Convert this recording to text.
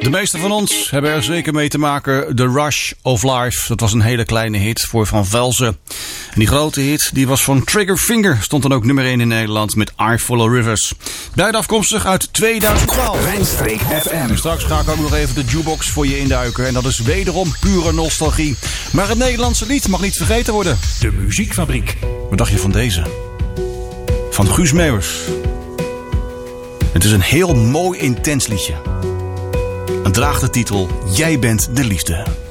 De meeste van ons hebben er zeker mee te maken. The Rush of Life. Dat was een hele kleine hit voor Van Velzen. En die grote hit die was van Trigger Finger. Stond dan ook nummer 1 in Nederland met I Follow Rivers. Beide afkomstig uit 2012. Rijnstreek FM. En straks ga ik ook nog even de jukebox voor je induiken. En dat is wederom pure nostalgie. Maar het Nederlandse lied mag niet vergeten worden. De Muziekfabriek. Wat dacht je van deze? Van Guus Meeuwers. Het is een heel mooi intens liedje. Het draagt de titel Jij bent de liefde.